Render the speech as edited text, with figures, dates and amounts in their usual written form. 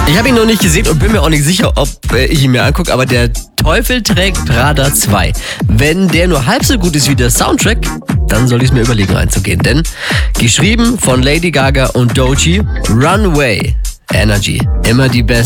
Ich habe ihn noch nicht gesehen und bin mir auch nicht sicher, ob ich ihn mir angucke, aber der Teufel trägt Prada 2. Wenn der nur halb so gut ist wie der Soundtrack, dann soll ich es mir überlegen reinzugehen. Denn geschrieben von Lady Gaga und Doechii, Runway, Energy, immer die beste.